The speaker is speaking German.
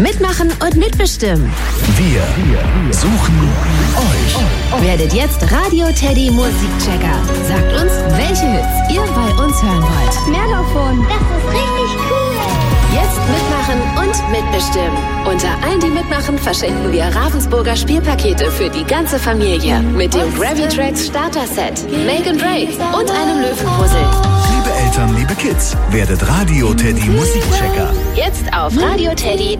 Mitmachen und mitbestimmen. Wir suchen euch. Werdet jetzt Radio Teddy Musikchecker. Sagt uns, welche Hits ihr bei uns hören wollt. Mehr davon. Das ist richtig cool. Jetzt mitmachen und mitbestimmen. Unter allen, die mitmachen, verschenken wir Ravensburger Spielpakete für die ganze Familie. Mit dem Gravitrax Starter Set, Make and Break und einem Löwenpuzzle. Liebe Eltern, liebe Kids, werdet Radio Teddy Musikchecker. Jetzt auf radioteddy.de.